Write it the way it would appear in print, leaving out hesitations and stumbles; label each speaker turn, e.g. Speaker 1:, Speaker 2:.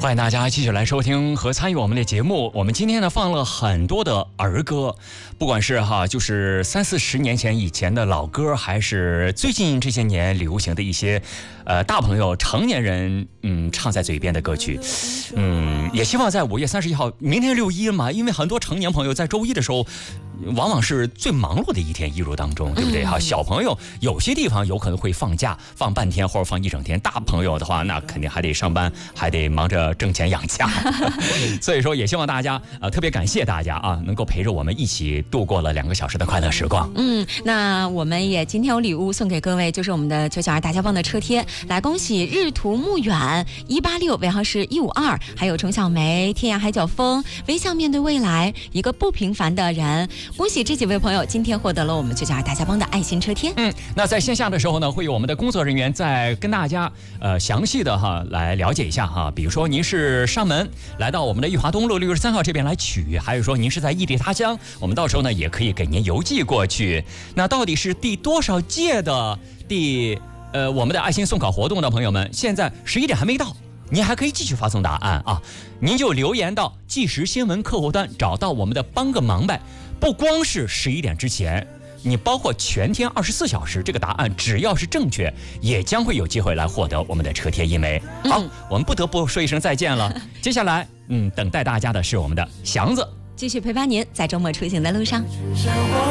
Speaker 1: 欢迎大家继续来收听和参与我们的节目。我们今天呢放了很多的儿歌，不管是就是30-40年前以前的老歌，还是最近这些年流行的一些大朋友成年人唱在嘴边的歌曲。也希望在5月31号，明天6一嘛，因为很多成年朋友在周一的时候往往是最忙碌的一天，一如当中，对不对？小朋友有些地方有可能会放假，放半天或者放一整天，大朋友的话那肯定还得上班，还得忙着挣钱养家。所以说也希望大家特别感谢大家能够陪着我们一起度过了2个小时的快乐时光。
Speaker 2: 那我们也今天有礼物送给各位，就是我们的992大家帮的车贴，来恭喜日途牧远186尾号是152，还有程小梅、天涯海角风、微笑面对未来、一个不平凡的人。恭喜这几位朋友今天获得了我们992大家帮的爱心车贴。
Speaker 1: 那在线下的时候呢，会有我们的工作人员再跟大家详细的来了解一下比如说您是上门来到我们的裕华东路63号这边来取，还是说您是在异地他乡，我们到时候呢也可以给您邮寄过去。那到底是第多少届的我们的爱心送考活动的朋友们，现在11点还没到，您还可以继续发送答案您就留言到即时新闻客户端，找到我们的帮个忙呗。不光是11点之前，你包括全天24小时，这个答案只要是正确，也将会有机会来获得我们的车贴一枚。好，我们不得不说一声再见了。接下来等待大家的是我们的祥子，
Speaker 2: 继续陪伴您在周末出行的路上。